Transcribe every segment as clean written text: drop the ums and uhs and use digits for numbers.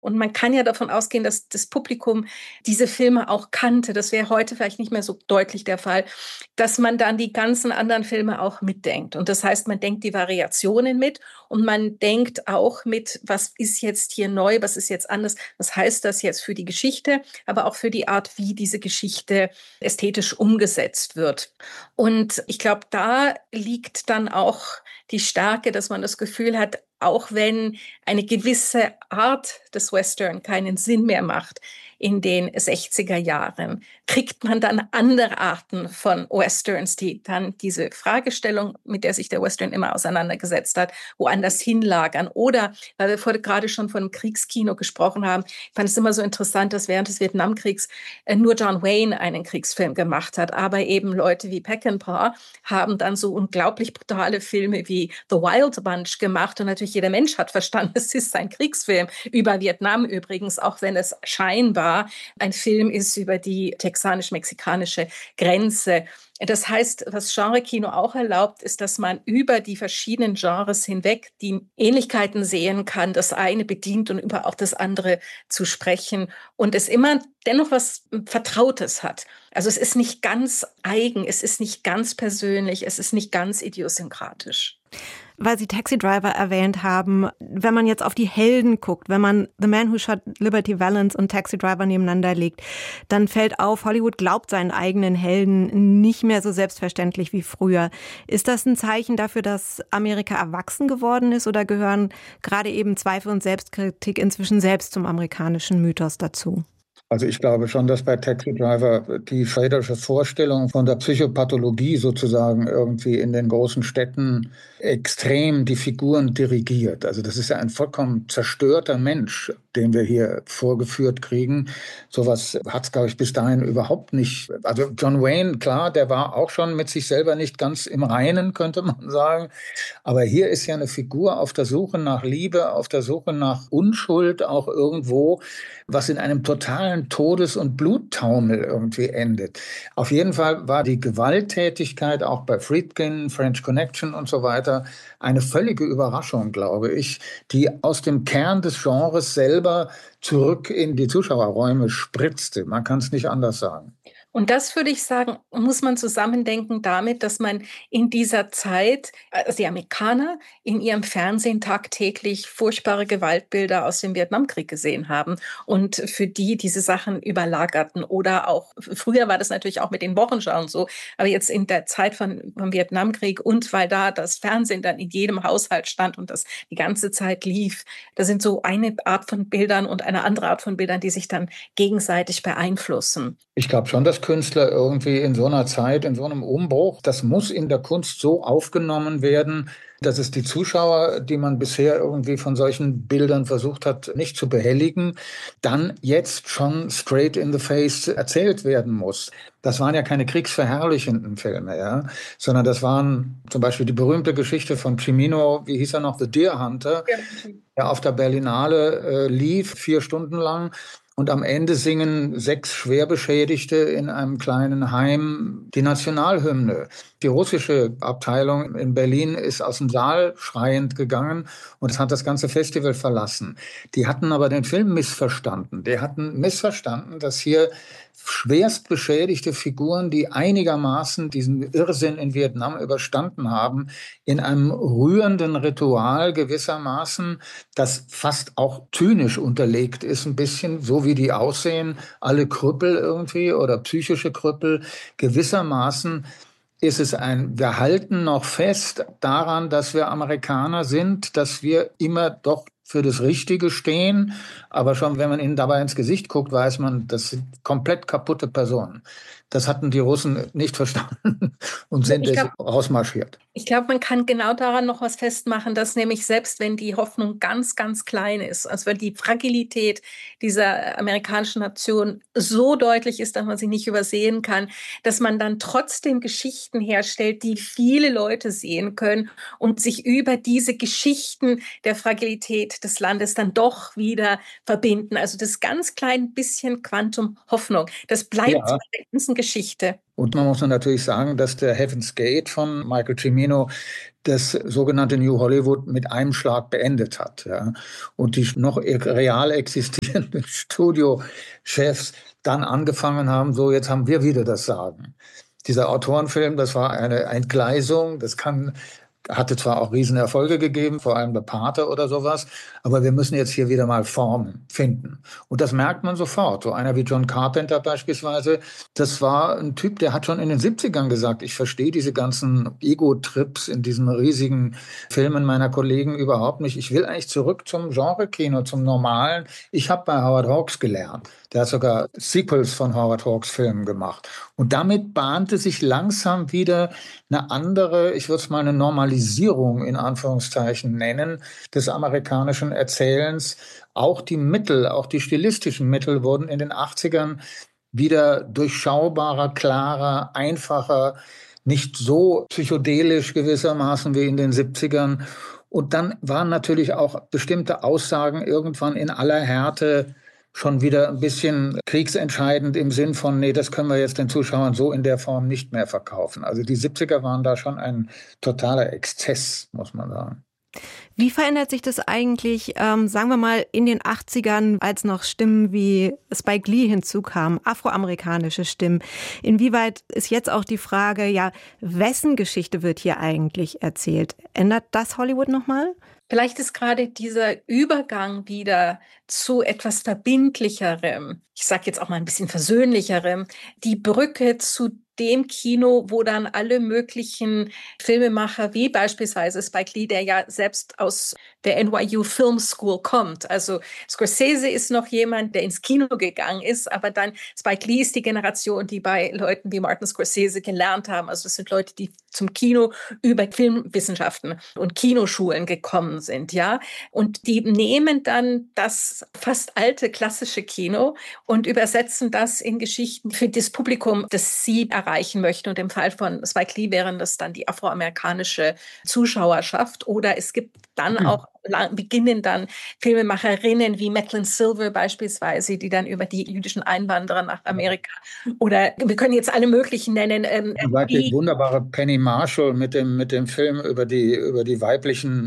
Und man kann ja davon ausgehen, dass das Publikum diese Filme auch kannte. Das wäre heute vielleicht nicht mehr so deutlich der Fall, dass man dann die ganzen anderen Filme auch mitdenkt. Und das heißt, man denkt die Variationen mit und man denkt auch mit, was ist jetzt hier neu, was ist jetzt anders, was heißt das jetzt für die Geschichte, aber auch für die Art, wie diese Geschichte ästhetisch umgesetzt wird. Und ich glaube, da liegt dann auch die Stärke, dass man das Gefühl hat, auch wenn eine gewisse Art des Western keinen Sinn mehr macht in den 60er Jahren, kriegt man dann andere Arten von Westerns, die dann diese Fragestellung, mit der sich der Western immer auseinandergesetzt hat, woanders hinlagern. Oder, weil wir vorher gerade schon von dem Kriegskino gesprochen haben, ich fand es immer so interessant, dass während des Vietnamkriegs nur John Wayne einen Kriegsfilm gemacht hat, aber eben Leute wie Peckinpah haben dann so unglaublich brutale Filme wie The Wild Bunch gemacht und natürlich jeder Mensch hat verstanden, es ist ein Kriegsfilm über Vietnam übrigens, auch wenn es scheinbar ein Film ist über die texanisch-mexikanische Grenze. Das heißt, was Genre-Kino auch erlaubt, ist, dass man über die verschiedenen Genres hinweg die Ähnlichkeiten sehen kann, das eine bedient und über auch das andere zu sprechen und es immer dennoch was Vertrautes hat. Also es ist nicht ganz eigen, es ist nicht ganz persönlich, es ist nicht ganz idiosynkratisch. Weil Sie Taxi Driver erwähnt haben, wenn man jetzt auf die Helden guckt, wenn man The Man Who Shot Liberty Valance und Taxi Driver nebeneinander legt, dann fällt auf, Hollywood glaubt seinen eigenen Helden nicht mehr so selbstverständlich wie früher. Ist das ein Zeichen dafür, dass Amerika erwachsen geworden ist oder gehören gerade eben Zweifel und Selbstkritik inzwischen selbst zum amerikanischen Mythos dazu? Also ich glaube schon, dass bei Taxi Driver die schwedische Vorstellung von der Psychopathologie sozusagen irgendwie in den großen Städten extrem die Figuren dirigiert. Also das ist ja ein vollkommen zerstörter Mensch, den wir hier vorgeführt kriegen. Sowas hat es, glaube ich, bis dahin überhaupt nicht. Also John Wayne, klar, der war auch schon mit sich selber nicht ganz im Reinen, könnte man sagen. Aber hier ist ja eine Figur auf der Suche nach Liebe, auf der Suche nach Unschuld auch irgendwo, was in einem totalen Todes- und Bluttaumel irgendwie endet. Auf jeden Fall war die Gewalttätigkeit auch bei Friedkin, French Connection und so weiter eine völlige Überraschung, glaube ich, die aus dem Kern des Genres selber zurück in die Zuschauerräume spritzte. Man kann es nicht anders sagen. Und das würde ich sagen, muss man zusammendenken damit, dass man in dieser Zeit, also die Amerikaner in ihrem Fernsehen tagtäglich furchtbare Gewaltbilder aus dem Vietnamkrieg gesehen haben und für die diese Sachen überlagerten. Oder auch, früher war das natürlich auch mit den Wochenschauen so, aber jetzt in der Zeit vom Vietnamkrieg und weil da das Fernsehen dann in jedem Haushalt stand und das die ganze Zeit lief, da sind so eine Art von Bildern und eine andere Art von Bildern, die sich dann gegenseitig beeinflussen. Ich glaube schon, dass Künstler irgendwie in so einer Zeit, in so einem Umbruch, das muss in der Kunst so aufgenommen werden, dass es die Zuschauer, die man bisher irgendwie von solchen Bildern versucht hat, nicht zu behelligen, dann jetzt schon straight in the face erzählt werden muss. Das waren ja keine kriegsverherrlichenden Filme, ja, sondern das waren zum Beispiel die berühmte Geschichte von Cimino, wie hieß er noch, The Deer Hunter, Ja. der auf der Berlinale lief, 4 Stunden lang. Und am Ende singen 6 Schwerbeschädigte in einem kleinen Heim die Nationalhymne. Die russische Abteilung in Berlin ist aus dem Saal schreiend gegangen und es hat das ganze Festival verlassen. Die hatten aber den Film missverstanden. Die hatten missverstanden, dass hier schwerst beschädigte Figuren, die einigermaßen diesen Irrsinn in Vietnam überstanden haben, in einem rührenden Ritual gewissermaßen, das fast auch zynisch unterlegt ist, ein bisschen, so wie die aussehen, alle Krüppel irgendwie oder psychische Krüppel, gewissermaßen ist es wir halten noch fest daran, dass wir Amerikaner sind, dass wir immer doch für das Richtige stehen. Aber schon, wenn man ihnen dabei ins Gesicht guckt, weiß man, das sind komplett kaputte Personen. Das hatten die Russen nicht verstanden und sind deswegen rausmarschiert. Ich glaube, man kann genau daran noch was festmachen, dass nämlich selbst wenn die Hoffnung ganz, ganz klein ist, also wenn die Fragilität dieser amerikanischen Nation so deutlich ist, dass man sie nicht übersehen kann, dass man dann trotzdem Geschichten herstellt, die viele Leute sehen können und sich über diese Geschichten der Fragilität Fate des Landes dann doch wieder verbinden. Also das ganz klein bisschen Quantum Hoffnung, das bleibt Ja. bei der ganzen Geschichte. Und man muss natürlich sagen, dass der Heaven's Gate von Michael Cimino das sogenannte New Hollywood mit einem Schlag beendet hat. Ja. Und die noch real existierenden Studiochefs dann angefangen haben, so jetzt haben wir wieder das Sagen. Dieser Autorenfilm, das war eine Entgleisung, hatte zwar auch Riesenerfolge gegeben, vor allem der Pate oder sowas, aber wir müssen jetzt hier wieder mal Formen finden. Und das merkt man sofort. So einer wie John Carpenter beispielsweise, das war ein Typ, der hat schon in den 70ern gesagt, ich verstehe diese ganzen Ego-Trips in diesen riesigen Filmen meiner Kollegen überhaupt nicht. Ich will eigentlich zurück zum Genre-Kino, zum Normalen. Ich habe bei Howard Hawks gelernt. Der hat sogar Sequels von Howard Hawks Filmen gemacht. Und damit bahnte sich langsam wieder eine andere, ich würde es mal eine Normalisierung in Anführungszeichen nennen, des amerikanischen Erzählens. Auch die Mittel, auch die stilistischen Mittel wurden in den 80ern wieder durchschaubarer, klarer, einfacher, nicht so psychedelisch gewissermaßen wie in den 70ern. Und dann waren natürlich auch bestimmte Aussagen irgendwann in aller Härte schon wieder ein bisschen kriegsentscheidend im Sinn von, nee, das können wir jetzt den Zuschauern so in der Form nicht mehr verkaufen. Also die 70er waren da schon ein totaler Exzess, muss man sagen. Wie verändert sich das eigentlich, sagen wir mal, in den 80ern, als noch Stimmen wie Spike Lee hinzukamen, afroamerikanische Stimmen? Inwieweit ist jetzt auch die Frage, ja, wessen Geschichte wird hier eigentlich erzählt? Ändert das Hollywood nochmal? Vielleicht ist gerade dieser Übergang wieder zu etwas Verbindlicherem, ich sage jetzt auch mal ein bisschen Versöhnlicherem, die Brücke zu dem Kino, wo dann alle möglichen Filmemacher, wie beispielsweise Spike Lee, der ja selbst aus der NYU Film School kommt. Also Scorsese ist noch jemand, der ins Kino gegangen ist, aber dann Spike Lee ist die Generation, die bei Leuten wie Martin Scorsese gelernt haben. Also das sind Leute, die zum Kino über Filmwissenschaften und Kinoschulen gekommen sind, ja. Und die nehmen dann das fast alte klassische Kino und übersetzen das in Geschichten für das Publikum, das sie erreichen möchten. Und im Fall von Spike Lee wären das dann die afroamerikanische Zuschauerschaft. Oder es gibt dann auch, beginnen dann Filmemacherinnen wie Macklin Silver beispielsweise, die dann über die jüdischen Einwanderer nach Amerika, oder wir können jetzt alle möglichen nennen. Die wunderbare Penny Marshall mit dem Film über die weiblichen,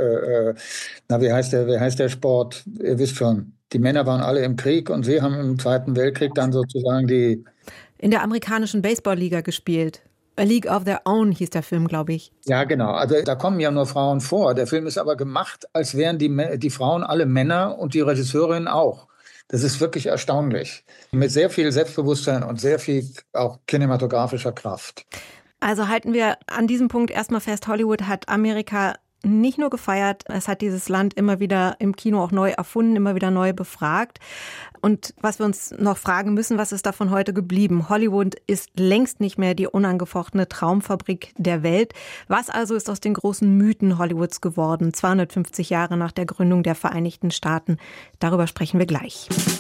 wie heißt der Sport? Ihr wisst schon, die Männer waren alle im Krieg und sie haben im Zweiten Weltkrieg dann sozusagen in der amerikanischen Baseballliga gespielt. A League of Their Own hieß der Film, glaube ich. Ja, genau. Also da kommen ja nur Frauen vor. Der Film ist aber gemacht, als wären die Frauen alle Männer und die Regisseurin auch. Das ist wirklich erstaunlich. Mit sehr viel Selbstbewusstsein und sehr viel auch kinematografischer Kraft. Also halten wir an diesem Punkt erstmal fest, Hollywood hat Amerika nicht nur gefeiert, es hat dieses Land immer wieder im Kino auch neu erfunden, immer wieder neu befragt. Und was wir uns noch fragen müssen, was ist davon heute geblieben? Hollywood ist längst nicht mehr die unangefochtene Traumfabrik der Welt. Was also ist aus den großen Mythen Hollywoods geworden, 250 Jahre nach der Gründung der Vereinigten Staaten? Darüber sprechen wir gleich.